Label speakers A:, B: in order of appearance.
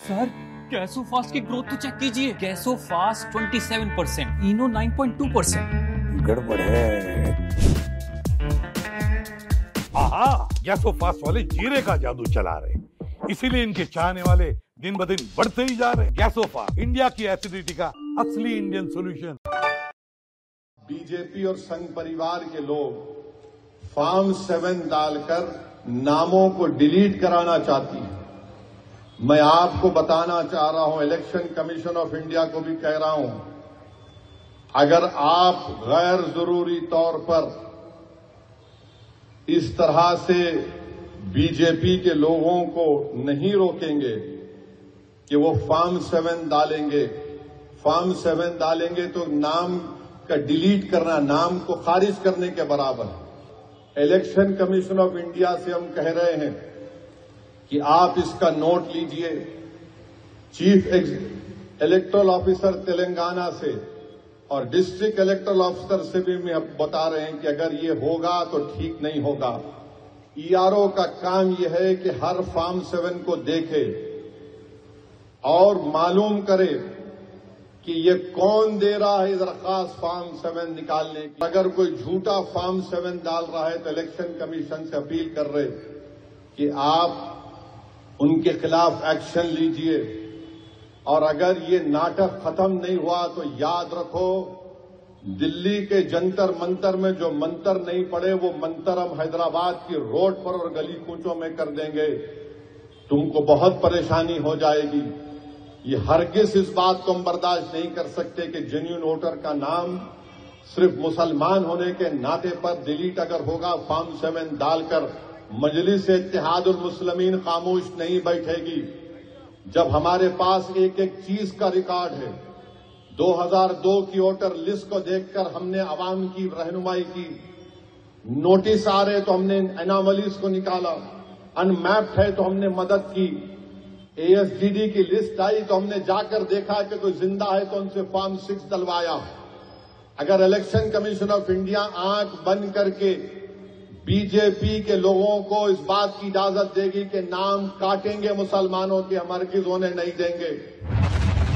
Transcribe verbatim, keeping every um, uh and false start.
A: Sir गैसो fast की growth तो चेक कीजिए, गैसो फास्ट सत्ताईस परसेंट, इनो नौ पॉइंट दो परसेंट।
B: गड़बड़ है। आहा, गैसो फास्ट वाले जीरे का जादू चला रहे, इसीलिए इनके चाहने वाले दिन ब दिन बढ़ते ही जा रहे। गैसो फास्ट, इंडिया की एसिडिटी का असली इंडियन सोल्यूशन।
C: बीजेपी और संघ परिवार के लोग फॉर्म सेवन डालकर नामों को डिलीट कराना चाहती है। मैं आपको बताना चाह रहा हूं, इलेक्शन कमीशन ऑफ इंडिया को भी कह रहा हूं, अगर आप गैर जरूरी तौर पर इस तरह से बीजेपी के लोगों को नहीं रोकेंगे कि वो फॉर्म सेवन डालेंगे, फॉर्म सेवन डालेंगे तो नाम का डिलीट करना, नाम को खारिज करने के बराबर है। इलेक्शन कमीशन ऑफ इंडिया से हम कह रहे हैं कि आप इसका नोट लीजिए। चीफ इलेक्टोरल ऑफिसर तेलंगाना से और डिस्ट्रिक्ट इलेक्टोरल ऑफिसर से भी मैं बता रहे हैं कि अगर ये होगा तो ठीक नहीं होगा। ईआरओ का काम यह है कि हर फॉर्म सेवन को देखे और मालूम करे कि ये कौन दे रहा है दरखास्त फॉर्म सेवन निकालने की। अगर कोई झूठा फॉर्म सेवन डाल रहा है तो इलेक्शन कमीशन से अपील कर रहे कि आप उनके खिलाफ एक्शन लीजिए। और अगर ये नाटक खत्म नहीं हुआ तो याद रखो, दिल्ली के जंतर मंतर में जो मंतर नहीं पड़े वो मंतर हम हैदराबाद की रोड पर और गली कूचों में कर देंगे। तुमको बहुत परेशानी हो जाएगी। ये हरगिज इस बात को हम बर्दाश्त नहीं कर सकते कि जेन्युइन वोटर का नाम सिर्फ मुसलमान होने के नाते पर डिलीट अगर होगा फॉर्म सेवन डालकर, मजलिस इत्तेहादुल मुस्लिमीन खामोश नहीं बैठेगी। जब हमारे पास एक एक चीज का रिकॉर्ड है, दो हज़ार दो की वोटर लिस्ट को देखकर हमने अवाम की रहनुमाई की। नोटिस आ रहे तो हमने एनामलीज को निकाला, अनमैप्ड है तो हमने मदद की। एएसडीडी की लिस्ट आई तो हमने जाकर देखा कि कोई जिंदा है तो उनसे फॉर्म सिक्स डलवाया। अगर इलेक्शन कमीशन ऑफ इंडिया आंख बंद करके बीजेपी के लोगों को इस बात की इजाजत देगी कि नाम काटेंगे मुसलमानों के, हम हरगिज होने नहीं देंगे।